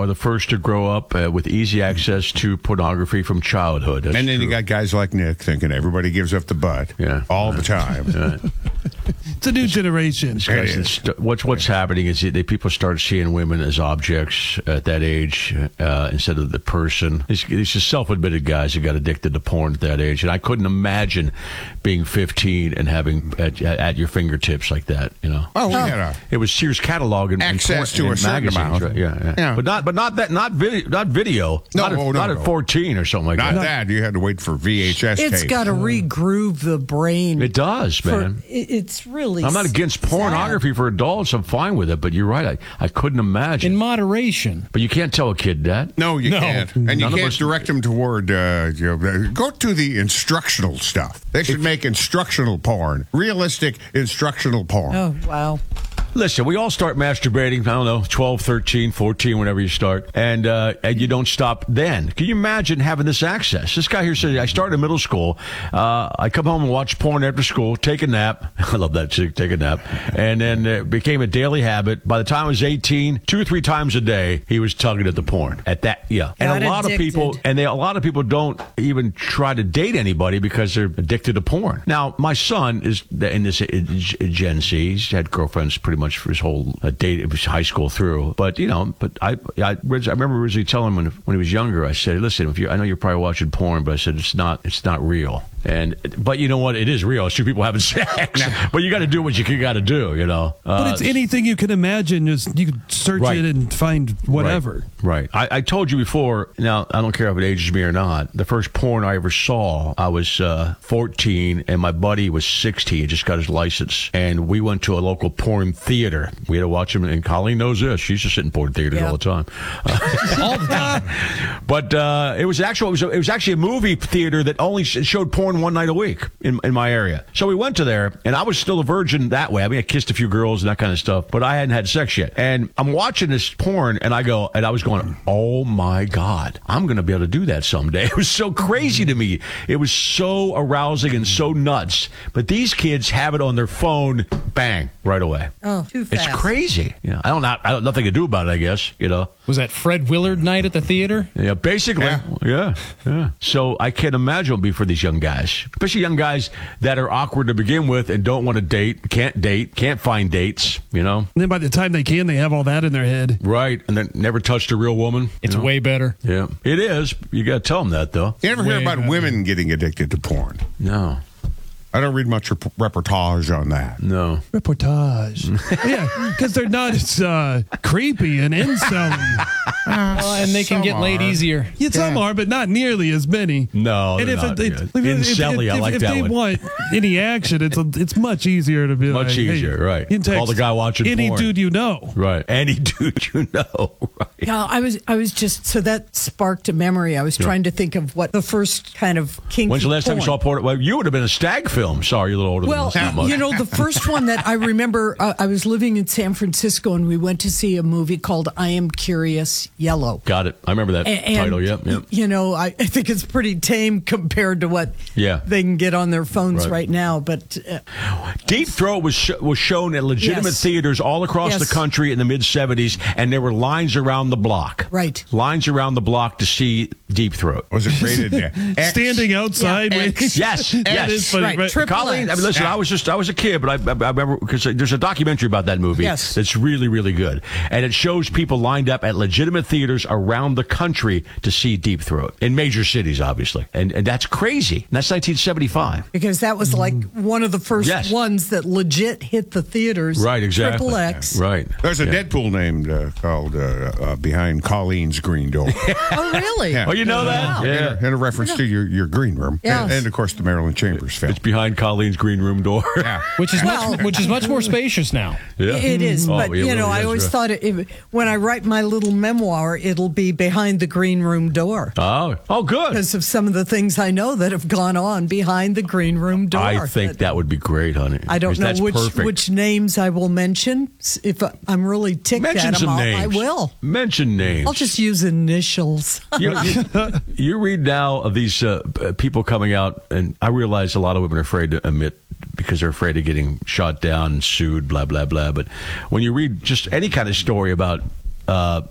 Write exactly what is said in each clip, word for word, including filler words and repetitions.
are the first to grow up uh, with easy access to pornography from childhood. That's and then true. you got guys like Nick thinking everybody gives up the butt yeah. all yeah. the time. Yeah. It's a new generation. It is. St- what's what's happening is that they, people start seeing women as objects at that age uh, instead of the person. It's, it's just self-admitted guys who got addicted to porn at that age, and I couldn't imagine being fifteen and having at, at your fingertips like that. You know, Oh, we had a it was Sears catalog and access and, to and a certain magazines, amount. right? Yeah, yeah, Yeah. but not but not that not video not video. No, not at, oh, no, not no. at fourteen or something like not that. that. You had to wait for V H S It's tapes. got to regroove the brain. It does, for- man. it- it's really. I'm not against sad. pornography for adults. I'm fine with it, but you're right. I, I couldn't imagine. In moderation. But you can't tell a kid that. No, you No. can't. And you None of can't us- direct them toward, uh, you know, go to the instructional stuff. They should make instructional porn. Realistic instructional porn. Oh wow. Listen, we all start masturbating, I don't know, twelve, thirteen, fourteen, whenever you start, and uh, and you don't stop then. Can you imagine having this access? This guy here said, I started in middle school. Uh, I come home and watch porn after school, take a nap. I love that, chick, take a nap. And then it became a daily habit. By the time I was eighteen, two or three times a day, he was tugging at the porn. At that, yeah. And Got a lot addicted. of people, and they, a lot of people don't even try to date anybody because they're addicted to porn. Now, my son is in this Gen Z. He's had girlfriends pretty much for his whole uh, date, it was high school through. But you know, but I, I, I remember originally telling him when, when he was younger. I said, "Listen, if you, I know you're probably watching porn, but I said it's not, it's not real." And but you know what? It is real. It's two people having sex. But you got to do what you got to do. You know. Uh, But it's anything you can imagine. Just you can search Right. it and find whatever. Right. I, I told you before. Now I don't care if it ages me or not. The first porn I ever saw, I was uh, fourteen, and my buddy was sixteen. Just got his license, and we went to a local porn theater. We had to watch him. And Colleen knows this. She used to sit in porn theaters Yeah. all the time. Uh, All the time. but uh, it was actual. It was, it was actually a movie theater that only sh- showed porn one night a week in in my area. So we went to there, and I was still a virgin that way. I mean, I kissed a few girls and that kind of stuff, but I hadn't had sex yet. And I'm watching this porn, and I go, and I was going, "Oh my God, I'm going to be able to do that someday." It was so crazy to me. It was so arousing and so nuts. But these kids have it on their phone, bang, right away. Oh, too It's fast. crazy. You know, I don't know. I don't nothing to do about it. I guess you know. Was that Fred Willard night at the theater? Yeah, basically. Yeah. yeah, yeah. So I can't imagine what it'll be for these young guys, especially young guys that are awkward to begin with and don't want to date, can't date, can't find dates, you know? And then by the time they can, they have all that in their head. Right. And then never touched a real woman. It's you know? way better. Yeah. It is. You got to tell them that, though. You ever hear Way about better. women getting addicted to porn? No. I don't read much rep- reportage on that. No. Reportage. yeah, because they're not as uh, creepy and inselling. Oh, and they can Some get laid are. easier. Yeah, some are, but not nearly as many. No, and they're if not, it, yeah. if, if, Incelly, if, I if, like if that they one. want any action, it's a, it's much easier to be like, Much easier, hey, right. you can Call text the guy watching any porn. dude you know. Right. Any dude you know. Right. Yeah, I was. I was just so that sparked a memory. I was trying to think of what the first kind of kinky. When's the last time you saw porn. porn? Well, you would have been a stag film. Sorry, you're a little older Well, than us. Not much. you know, the first one that I remember, uh, I was living in San Francisco, and we went to see a movie called "I Am Curious Yellow." Got it. I remember that A- And, title. Yep, yep. You know, I, I think it's pretty tame compared to what Yeah. they can get on their phones Right. right, now. But uh, Deep Throat was sh- was shown at legitimate Yes. theaters all across Yes. the country in the mid seventies, and there were lines around the block. Right. Lines around the block to see Deep Throat. Was it rated uh, X? Standing outside. Yeah, waiting. Yes, That yes. is funny, Right, but- triple Colleen, I X. mean, listen, Yeah. I was just, I was a kid, but I, I, I remember because there's a documentary about that movie Yes. that's really, really good. And it shows people lined up at legitimate theaters around the country to see Deep Throat in major cities, obviously. And, and that's crazy. And that's nineteen seventy-five. because that was like one of the first Yes. ones that legit hit the theaters. Right, exactly. Triple X. Right. There's a Yeah. Deadpool named uh, called uh, uh, Behind Colleen's Green Door. Oh, really? Yeah. Oh, you know that? Wow. Yeah. And, a, and a reference to your, your green room. Yes. And, and, of course, the Marilyn Chambers film. It's behind Colleen's green room door. Yeah. Which is Well- much which is much more spacious now. Yeah. It is, Oh, but yeah, you know, really I is, always right. thought it, it, when I write my little memoir, it'll be behind the green room door Oh, oh, good. because of some of the things I know that have gone on behind the green room door. I think that would be great, honey. I don't 'Cause know that's which perfect. which names I will mention. If I- I'm really ticked Mention at them, some I'll, names. I will. Mention names. I'll just use initials. you, you, you read now of these uh, p- people coming out, and I realize a lot of women are afraid to admit because they're afraid of getting shot down and sued, blah, blah, blah. But when you read just any kind of story about uh,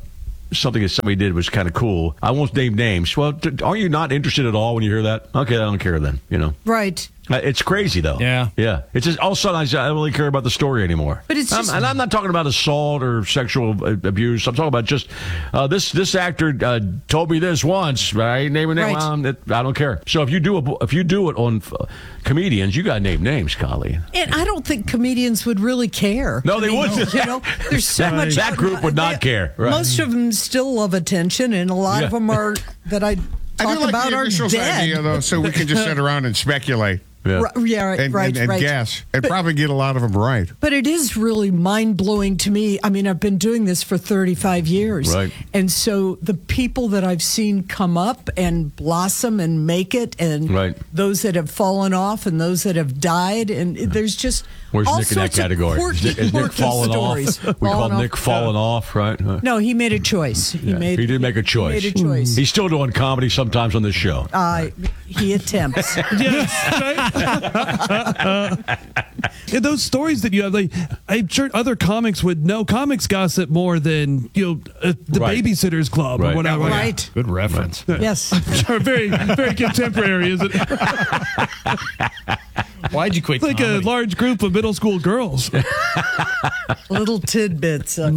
something that somebody did was kind of cool. I won't name names. Well, t- are you not interested at all when you hear that? Okay, I don't care then. You know. Right. Uh, It's crazy, though. Yeah. Yeah. It's just all of a sudden I just- I don't really care about the story anymore. But it's I'm- just- and I'm not talking about assault or sexual uh, abuse. I'm talking about just uh, this this actor uh, told me this once. Right? Name a name. Right. Well, it, I don't care. So if you do a, if you do it on uh, comedians, you got to name names, Colleen. And I don't think comedians would really care. No, they I mean, wouldn't. You know, there's so That- much. that group would not they- care, right. Most of them still love attention, and a lot of Yeah. them are that I I talk do like about the are initials dead. idea, though, so we can just sit around and speculate Yeah. R- yeah, right, and, right, and, and right. guess and probably get a lot of them right. But it is really mind blowing to me. I mean, I've been doing this for thirty-five years. Right. And so the people that I've seen come up and blossom and make it, and Right. those that have fallen off and those that have died, and there's just Where's all Nick in that sorts of category? quirky, Is Nick, is Nick quirky falling stories. off? We call Falling Nick off. falling off, right? Uh, No, he made a choice. He yeah. made. He did make a choice. He made a choice. He's still doing comedy sometimes on this show. Uh, he attempts. Yeah, those stories that you have, like, I'm sure other comics would know. Comics gossip more than, you know, uh, the Right. Babysitters Club Right. or whatever. Right. Good reference. Yes. Sure, very, very contemporary, isn't it? Why'd you quit It's like a comedy? large group of middle school girls. Little tidbits. Of,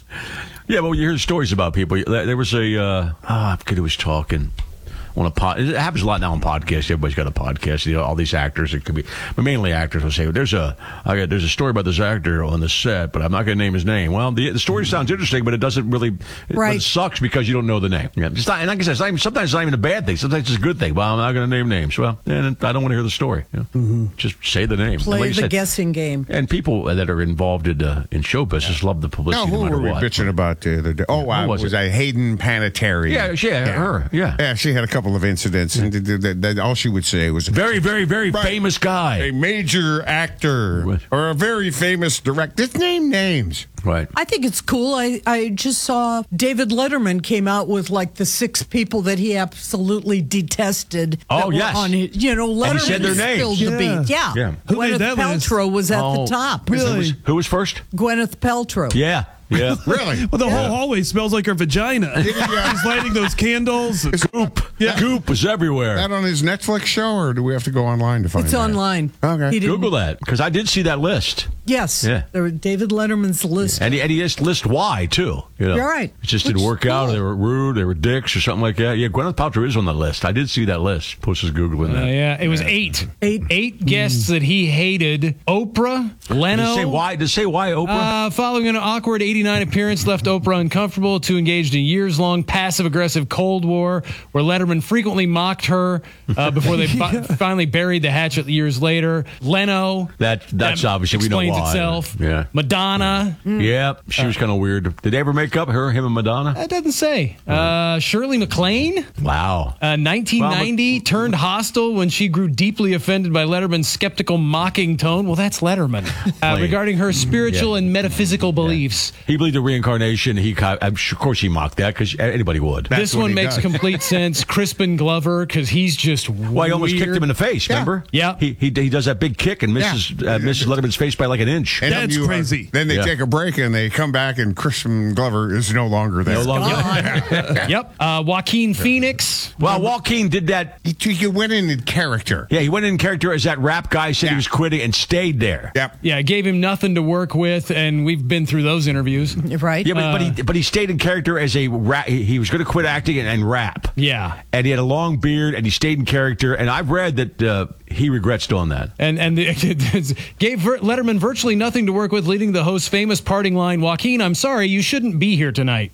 Yeah, but you hear stories about people. There there was a, uh, ah, I forget who was talking on a pod. It happens a lot now on podcasts. Everybody's got a podcast. You know, all these actors. It could be, but mainly actors will say, "There's a, I got, there's a story about this actor on the set, but I'm not going to name his name." Well, the, the story sounds interesting, but it doesn't really. It, Right. It sucks because you don't know the name. Yeah, it's not, and like I said, it's not even, sometimes it's not even a bad thing. Sometimes it's a good thing. Well, I'm not going to name names. Well, then I don't want to hear the story. You know? Just say the name. And play like you the said, guessing game. And people that are involved in, uh, in show business love the Now, publicity who no matter were we what. bitching about the other day? Oh, Who I was was, it? I Hayden Panettiere. Yeah, yeah, her, yeah. Yeah, she had a couple of incidents, and th- th- th- th- all she would say was Very, very, very Right. famous guy. a major actor What? or a very famous director. Just name names. Right. I think it's cool. I, I just saw David Letterman came out with like the six people that he absolutely detested. Oh, that were yes. On his, you know, Letterman And he said their names. spilled the Yeah. beat. Yeah. Yeah. Who made Gwyneth that list? Paltrow was at Oh, the top. Who Really? was, who was first? Gwyneth Paltrow. Yeah. Yeah. Really? Well, the whole hallway smells like her vagina. He's lighting those candles. Goop. Yeah. Goop was everywhere. That on his Netflix show, or do we have to go online to find It's that? online. Okay. He didn't- Google that because I did see that list, Yes. Yeah. There were David Letterman's list. and he, and he just list why too. You know, You're right. It just Which didn't is work out. cool. They were rude. They were dicks or something like that. Yeah, Gwyneth Paltrow is on the list. I did see that list. Puss is googling Uh, that. yeah, it was eight. Eight. Eight guests that he hated. Oprah, Leno. Did it say why? Did it say why Oprah? Uh, following an awkward eighty-nine appearance left Oprah uncomfortable to engage in years-long passive-aggressive Cold War, where Letterman frequently mocked her uh, before they fi- finally buried the hatchet years later. Leno. That- that's obviously- we know explains why. itself. Yeah. Madonna. yeah, she was kind of weird. Did they ever make up? Her, him, and Madonna? That doesn't say. Uh, Shirley MacLaine. Wow. Uh, nineteen ninety turned hostile when she grew deeply offended by Letterman's skeptical, mocking tone. Well, that's Letterman. Uh, Lame. regarding her spiritual Yeah. and metaphysical beliefs. He believed in reincarnation. He, ki- I'm sure, of course, he mocked that because anybody would. This what one he makes does. complete sense. Crispin Glover, because he's just Well, he almost weird. kicked him in the face. Remember? Yeah. He he, he does that big kick and misses Yeah. uh, misses Letterman's face by like an inch. And That's then you, uh, crazy. then they Yeah. take a break and they come back, and Crispin Glover is no longer there. No longer. Yep. Uh, Joaquin Phoenix. Well, Joaquin did that. He, he went in in character. Yeah, he went in character as that rap guy, said Yeah. he was quitting, and stayed there. Yep. Yeah, gave him nothing to work with, and we've been through those interviews. Right? Yeah, but, but he but he stayed in character as a rap. He, he was going to quit acting and, and rap. Yeah. and he had a long beard, and he stayed in character. And I've read that uh, he regrets doing that. And and the, gave Ver- Letterman virtually nothing to work with, leading the host's famous parting line, Joaquin, I'm sorry, you shouldn't be here tonight.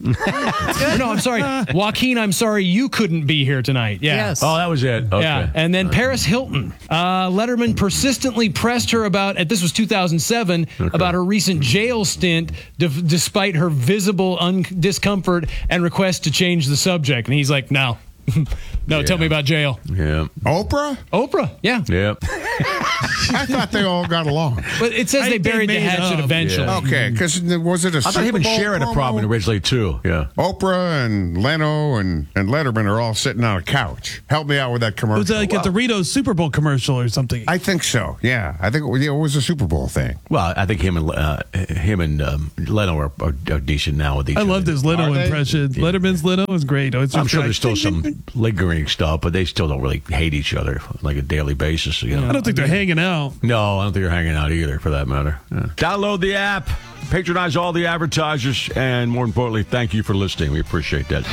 No, I'm sorry. Joaquin, I'm sorry, you couldn't be here tonight. Yeah. Yes. Oh, that was it. Okay. Yeah, and then Paris Hilton. Uh, Letterman persistently pressed her about, and this was two thousand seven, about her recent jail stint, d- despite her visible un- discomfort and request to change the subject. And he's like, no. No, tell me about jail. Yeah. Oprah? Oprah, yeah. Yeah. I thought they all got along. But it says I they think they buried the made it hatchet up. eventually. Yeah. Okay, because was it a I Super thought him and Bowl Sharon had a promo? problem originally, too. Yeah. Oprah and Leno and, and Letterman are all sitting on a couch. Help me out with that It commercial. was like a Doritos Super Bowl commercial or something. I think so. Yeah, I think it was, it was a Super Bowl thing. Well, I think him and uh, him and um, Leno are, are, are decent now with each I other. loved his Leno Are they? impression. Letterman's Leno was great. It's I'm just sure like, there's still ding, ding, some ding. lingering stuff, but they still don't really hate each other like a daily basis. You know? I don't think they're hanging out. No, I don't think they're hanging out either, for that matter. Yeah. Download the app, patronize all the advertisers, and more importantly, thank you for listening. We appreciate that.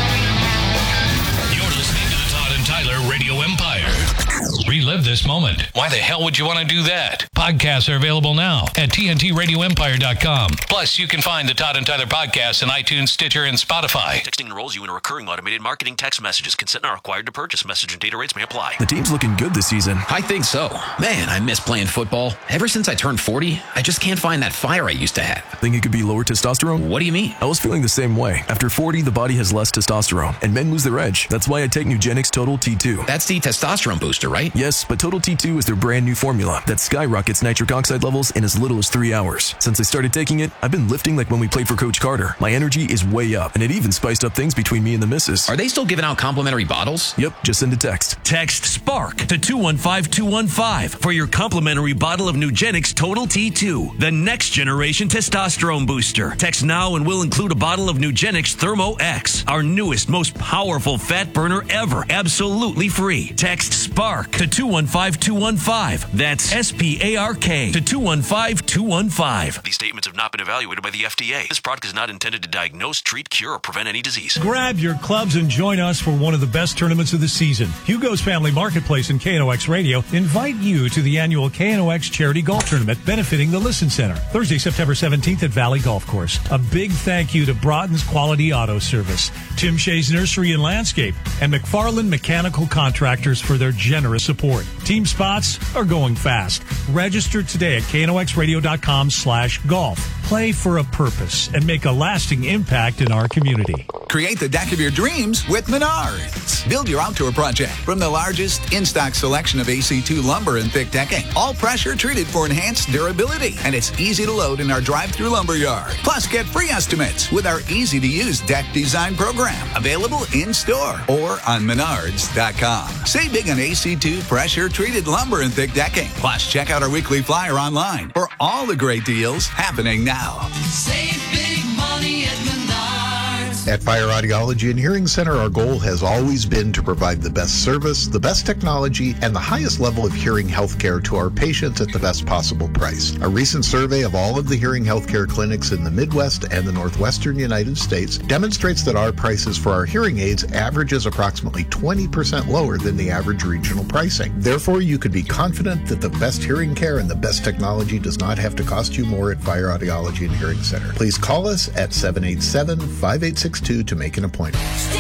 You're listening to the Todd and Tyler Radio Empire. Relive this moment. Why the hell would you want to do that? Podcasts are available now at T N T radio empire dot com. Plus, you can find the Todd and Tyler podcast on iTunes, Stitcher, and Spotify. Texting enrolls you in a recurring automated marketing text messages. Consent not required to purchase. Message and data rates may apply. The team's looking good this season. I think so. Man, I miss playing football. Ever since I turned forty, I just can't find that fire I used to have. Think it could be lower testosterone? What do you mean? I was feeling the same way. After forty, the body has less testosterone, and men lose their edge. That's why I take Nugenix Total T two. That's the testosterone booster, right? Yes, but Total T two is their brand new formula that skyrockets nitric oxide levels in as little as three hours. Since I started taking it, I've been lifting like when we played for Coach Carter. My energy is way up, and it even spiced up things between me and the missus. Are they still giving out complimentary bottles? Yep, just send a text. Text SPARK to two one five two one five for your complimentary bottle of Nugenix Total T two, the next generation testosterone booster. Text now and we'll include a bottle of Nugenix Thermo X, our newest, most powerful fat burner ever, absolutely free. Text SPARK to two one five two one five. That's S P A R K to two one five two one five. These statements have not been evaluated by the F D A. This product is not intended to diagnose, treat, cure, or prevent any disease. Grab your clubs and join us for one of the best tournaments of the season. Hugo's Family Marketplace and K N O X Radio invite you to the annual K N O X Charity Golf Tournament benefiting the Listen Center, Thursday, September seventeenth at Valley Golf Course. A big thank you to Broughton's Quality Auto Service, Tim Shea's Nursery and Landscape, and McFarland Mechanical Contractors for their generous support. Team spots are going fast. Register today at K N O X radio dot com slash golf. Play for a purpose and make a lasting impact in our community. Create the deck of your dreams with Menards. Build your outdoor project from the largest in-stock selection of A C two lumber and thick decking. All pressure treated for enhanced durability. And it's easy to load in our drive-through lumber yard. Plus, get free estimates with our easy-to-use deck design program. Available in-store or on Menards dot com. Save big on A C two pressure-treated lumber and thick decking. Plus, check out our weekly flyer online for all the great deals happening now. Save big money at Menards. At Fire Audiology and Hearing Center, our goal has always been to provide the best service, the best technology, and the highest level of hearing health care to our patients at the best possible price. A recent survey of all of the hearing health care clinics in the Midwest and the Northwestern United States demonstrates that our prices for our hearing aids averages approximately twenty percent lower than the average regional pricing. Therefore, you could be confident that the best hearing care and the best technology does not have to cost you more at Fire Audiology and Hearing Center. Please call us at seven eight seven, five eight six two to make an appointment.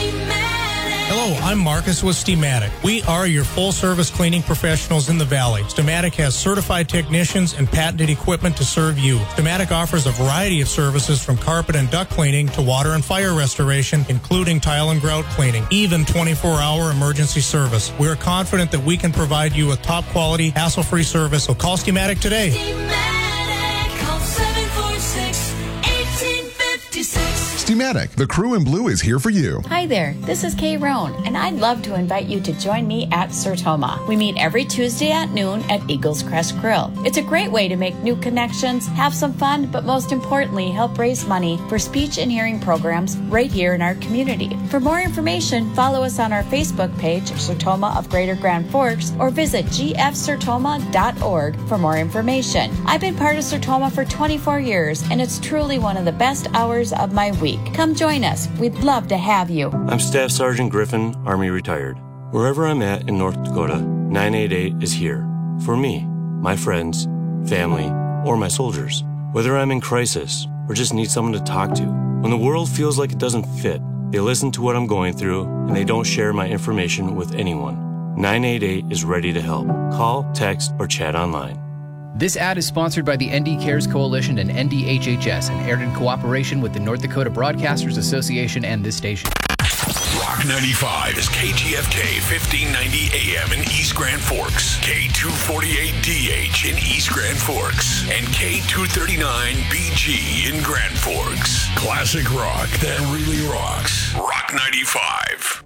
Hello, I'm Marcus with Steamatic. We are your full-service cleaning professionals in the Valley. Steamatic has certified technicians and patented equipment to serve you. Steamatic offers a variety of services from carpet and duct cleaning to water and fire restoration, including tile and grout cleaning, even twenty-four hour emergency service. We are confident that we can provide you with top-quality, hassle-free service, so call Steamatic today. Steamatic, call seven four six, one eight five six. Steamatic, the crew in blue is here for you. Hi there, this is Kay Roan, and I'd love to invite you to join me at Sertoma. We meet every Tuesday at noon at Eagles Crest Grill. It's a great way to make new connections, have some fun, but most importantly, help raise money for speech and hearing programs right here in our community. For more information, follow us on our Facebook page, Sertoma of Greater Grand Forks, or visit g f sertoma dot org for more information. I've been part of Sertoma for twenty-four years, and it's truly one of the best hours of my week. Come join us. We'd love to have you. I'm Staff Sergeant Griffin, Army retired. Wherever I'm at in North Dakota, nine eight eight is here. For me, my friends, family, or my soldiers. Whether I'm in crisis or just need someone to talk to. When the world feels like it doesn't fit, they listen to what I'm going through and they don't share my information with anyone. nine eight eight is ready to help. Call, text, or chat online. This ad is sponsored by the N D Cares Coalition and N D H H S and aired in cooperation with the North Dakota Broadcasters Association and this station. Rock ninety-five is K G F K fifteen ninety A M in East Grand Forks, K two forty-eight D H in East Grand Forks, and K two thirty-nine B G in Grand Forks. Classic rock that really rocks. Rock ninety-five.